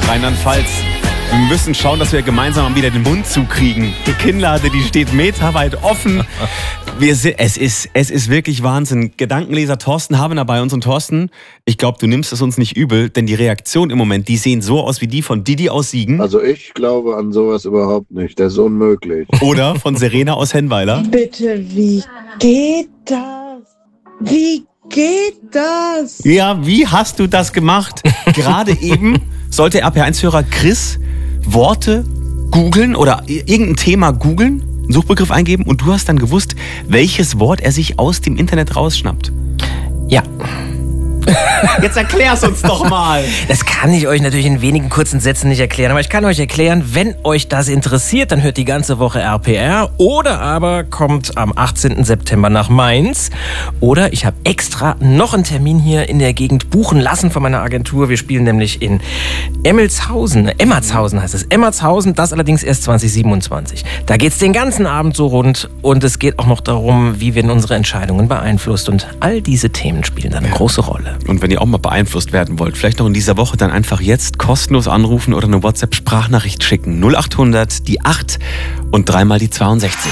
Rheinland-Pfalz. Wir müssen schauen, dass wir gemeinsam wieder den Mund zukriegen. Die Kinnlade, die steht meterweit offen. Es ist wirklich Wahnsinn. Gedankenleser Thorsten Habener bei uns. Und Thorsten, ich glaube, du nimmst es uns nicht übel, denn die Reaktionen im Moment, die sehen so aus wie die von Didi aus Siegen. Also ich glaube an sowas überhaupt nicht. Das ist unmöglich. Oder von Serena aus Hennweiler. Bitte, wie geht das? Wie geht das? Ja, wie hast du das gemacht? Gerade eben sollte RP1-Hörer Chris Worte googeln oder irgendein Thema googeln, einen Suchbegriff eingeben und du hast dann gewusst, welches Wort er sich aus dem Internet rausschnappt. Ja. Jetzt erklär's uns doch mal. Das kann ich euch natürlich in wenigen kurzen Sätzen nicht erklären, aber ich kann euch erklären, wenn euch das interessiert, dann hört die ganze Woche RPR oder aber kommt am 18. September nach Mainz oder ich habe extra noch einen Termin hier in der Gegend buchen lassen von meiner Agentur. Wir spielen nämlich in Emmelshausen heißt es. Emmelshausen, das allerdings erst 2027. Da geht's den ganzen Abend so rund und es geht auch noch darum, wie werden unsere Entscheidungen beeinflusst und all diese Themen spielen dann eine große Rolle. Und wenn ihr auch mal beeinflusst werden wollt, vielleicht noch in dieser Woche, dann einfach jetzt kostenlos anrufen oder eine WhatsApp-Sprachnachricht schicken. 0800 die 8 und 3 mal die 62.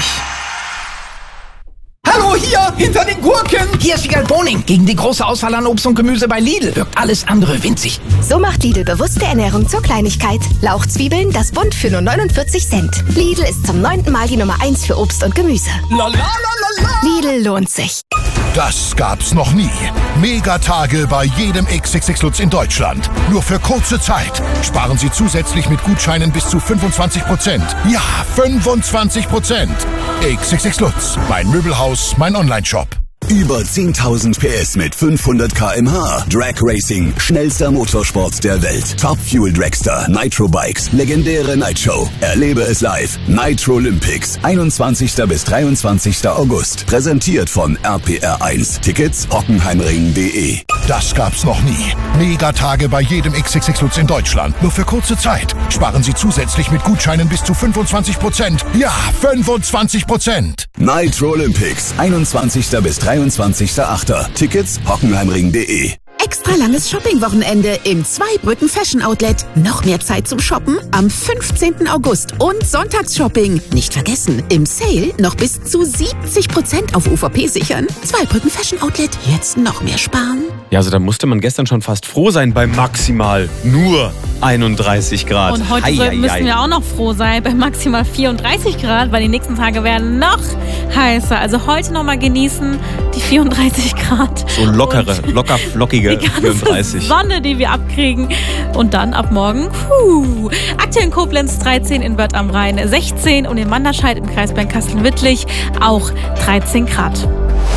Hallo, hier, hinter den Gurken. Hier ist Wiegald Boning. Gegen die große Auswahl an Obst und Gemüse bei Lidl wirkt alles andere winzig. So macht Lidl bewusste Ernährung zur Kleinigkeit. Lauchzwiebeln, das Bund für nur 49 Cent. Lidl ist zum 9. Mal die Nummer 1 für Obst und Gemüse. Lidl lohnt sich. Das gab's noch nie. Megatage bei jedem XXX Lutz in Deutschland. Nur für kurze Zeit. Sparen Sie zusätzlich mit Gutscheinen bis zu 25%. Ja, 25%. XXX Lutz. Mein Möbelhaus, mein Onlineshop. Über 10.000 PS mit 500 km/h. Drag Racing, schnellster Motorsport der Welt. Top Fuel Dragster, Nitro Bikes, legendäre Nightshow. Erlebe es live. Nitro Olympics, 21. bis 23. August. Präsentiert von RPR1. Tickets hockenheimring.de. Das gab's noch nie. Megatage bei jedem XXX Lutz in Deutschland. Nur für kurze Zeit. Sparen Sie zusätzlich mit Gutscheinen bis zu 25%. Ja, 25%. Nitro Olympics, 21. bis 23.8. Tickets hockenheimring.de. Extra langes Shopping-Wochenende im Zweibrücken Fashion Outlet. Noch mehr Zeit zum Shoppen am 15. August und Sonntagsshopping. Nicht vergessen, im Sale noch bis zu 70% auf UVP sichern. Zweibrücken Fashion Outlet, jetzt noch mehr sparen. Ja, also da musste man gestern schon fast froh sein bei maximal nur 31 Grad. Und heute müssen wir auch noch froh sein bei maximal 34 Grad, weil die nächsten Tage werden noch heißer. Also heute noch mal genießen die 34 Grad. So locker flockige die ganze 34. Sonne, die wir abkriegen. Und dann ab morgen, aktuell in Koblenz 13, in Wörth am Rhein 16 und in Manderscheid im Kreis Bernkastel-Wittlich auch 13 Grad.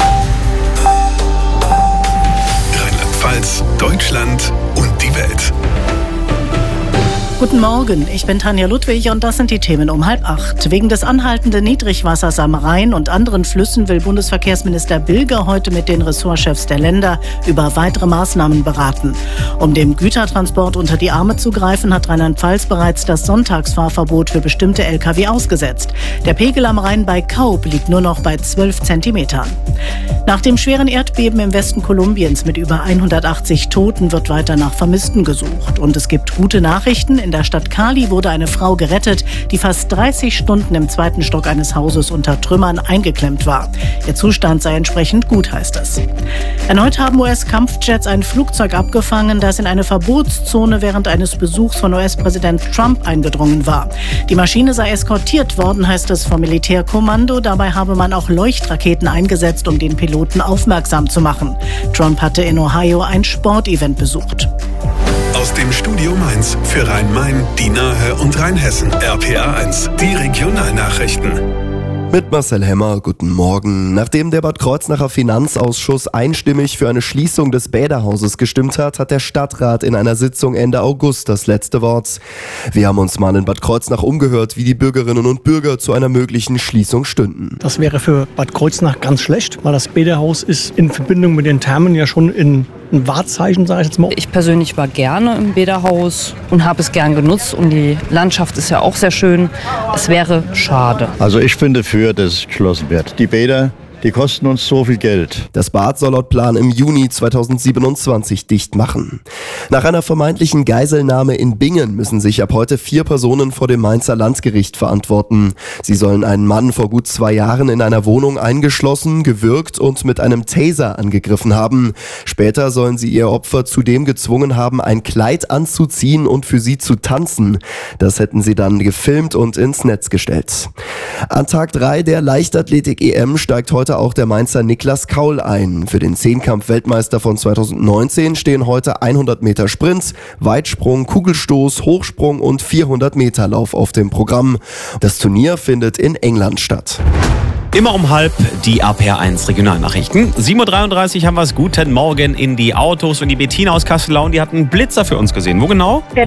Rheinland-Pfalz, Deutschland und die Welt. Guten Morgen, ich bin Tanja Ludwig und das sind die Themen um 7:30. Wegen des anhaltenden Niedrigwassers am Rhein und anderen Flüssen will Bundesverkehrsminister Bilger heute mit den Ressortchefs der Länder über weitere Maßnahmen beraten. Um dem Gütertransport unter die Arme zu greifen, hat Rheinland-Pfalz bereits das Sonntagsfahrverbot für bestimmte Lkw ausgesetzt. Der Pegel am Rhein bei Kaub liegt nur noch bei 12 Zentimetern. Nach dem schweren Erdbeben im Westen Kolumbiens mit über 180 Toten wird weiter nach Vermissten gesucht. Und es gibt gute Nachrichten. In der Stadt Cali wurde eine Frau gerettet, die fast 30 Stunden im 2. Stock eines Hauses unter Trümmern eingeklemmt war. Ihr Zustand sei entsprechend gut, heißt es. Erneut haben US-Kampfjets ein Flugzeug abgefangen, das in eine Verbotszone während eines Besuchs von US-Präsident Trump eingedrungen war. Die Maschine sei eskortiert worden, heißt es vom Militärkommando. Dabei habe man auch Leuchtraketen eingesetzt, um den Piloten aufmerksam zu machen. Trump hatte in Ohio ein Sportevent besucht. Aus dem Studio Mainz für Rhein-Main, die Nahe und Rheinhessen. RPR1, die Regionalnachrichten. Mit Marcel Hemmer, guten Morgen. Nachdem der Bad Kreuznacher Finanzausschuss einstimmig für eine Schließung des Bäderhauses gestimmt hat, hat der Stadtrat in einer Sitzung Ende August das letzte Wort. Wir haben uns mal in Bad Kreuznach umgehört, wie die Bürgerinnen und Bürger zu einer möglichen Schließung stünden. Das wäre für Bad Kreuznach ganz schlecht, weil das Bäderhaus ist in Verbindung mit den Thermen ja schon ein Wahrzeichen, sage ich jetzt mal. Ich persönlich war gerne im Bäderhaus und habe es gern genutzt und die Landschaft ist ja auch sehr schön. Es wäre schade. Also ich finde dass es geschlossen wird. Die Bäder Die kosten uns so viel Geld. Das Bad soll laut Plan im Juni 2027 dicht machen. Nach einer vermeintlichen Geiselnahme in Bingen müssen sich ab heute 4 Personen vor dem Mainzer Landgericht verantworten. Sie sollen einen Mann vor gut 2 Jahren in einer Wohnung eingeschlossen, gewürgt und mit einem Taser angegriffen haben. Später sollen sie ihr Opfer zudem gezwungen haben, ein Kleid anzuziehen und für sie zu tanzen. Das hätten sie dann gefilmt und ins Netz gestellt. An Tag 3 der Leichtathletik-EM steigt heute auch der Mainzer Niklas Kaul ein. Für den Zehnkampf-Weltmeister von 2019 stehen heute 100 Meter Sprint, Weitsprung, Kugelstoß, Hochsprung und 400 Meter Lauf auf dem Programm. Das Turnier findet in England statt. Immer um halb die RPR1 Regionalnachrichten. 7.33 Uhr haben wir es. Guten Morgen in die Autos. Und die Bettina aus Kastellaun, die hat einen Blitzer für uns gesehen. Wo genau? Der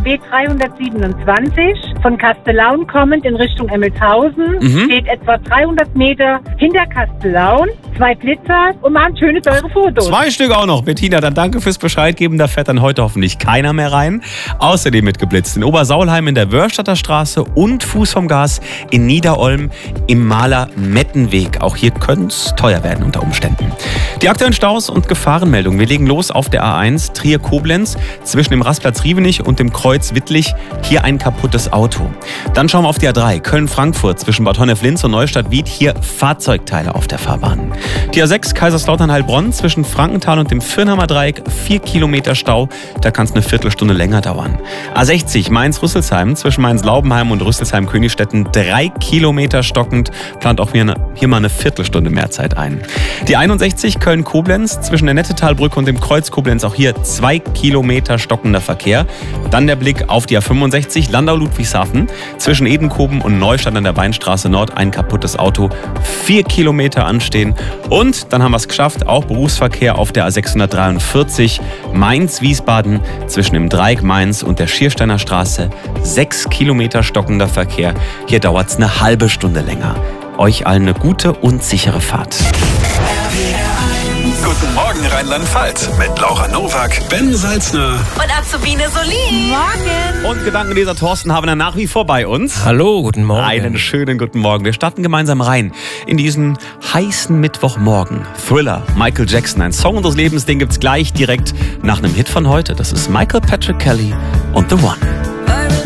B327 von Kastellaun kommend in Richtung Emmelshausen. Steht etwa 300 Meter hinter Kastellaun. 2 Blitzer und machen schöne, teure Fotos. 2 Stück auch noch. Bettina, dann danke fürs Bescheid geben. Da fährt dann heute hoffentlich keiner mehr rein. Außerdem mitgeblitzt in Obersaulheim in der Wörstadter Straße und Fuß vom Gas in Niederolm im Maler-Mettenweg. Auch hier könnte es teuer werden unter Umständen. Die aktuellen Staus und Gefahrenmeldungen. Wir legen los auf der A1 Trier-Koblenz zwischen dem Rastplatz Rievenich und dem Kreuz Wittlich. Hier ein kaputtes Auto. Dann schauen wir auf die A3 Köln-Frankfurt zwischen Bad Honnef-Linz und Neustadt-Wied. Hier Fahrzeugteile auf der Fahrbahn. Die A6 Kaiserslautern-Heilbronn zwischen Frankenthal und dem Firnheimer Dreieck 4 Kilometer Stau. Da kann es eine Viertelstunde länger dauern. A60 Mainz-Rüsselsheim zwischen Mainz-Laubenheim und Rüsselsheim-Königstetten 3 Kilometer stockend. Plant auch hier mal eine Viertelstunde mehr Zeit ein. Die 61 Köln-Koblenz zwischen der Nettetalbrücke und dem Kreuz Koblenz. Auch hier 2 Kilometer stockender Verkehr. Dann der Blick auf die A65 Landau-Ludwigshafen zwischen Edenkoben und Neustadt an der Weinstraße Nord. Ein kaputtes Auto. 4 Kilometer anstehen. Und dann haben wir es geschafft, auch Berufsverkehr auf der A643 Mainz-Wiesbaden zwischen dem Dreieck Mainz und der Schiersteiner Straße. 6 Kilometer stockender Verkehr. Hier dauert es eine halbe Stunde länger. Euch allen eine gute und sichere Fahrt. Guten Morgen Rheinland-Pfalz mit Laura Nowak, Ben Salzner und Azubine Solin. Morgen. Und Gedankenleser Thorsten Habener nach wie vor bei uns. Hallo, guten Morgen. Einen schönen guten Morgen. Wir starten gemeinsam rein in diesen heißen Mittwochmorgen. Thriller, Michael Jackson, ein Song unseres Lebens, den gibt's gleich direkt nach einem Hit von heute. Das ist Michael Patrick Kelly und The One.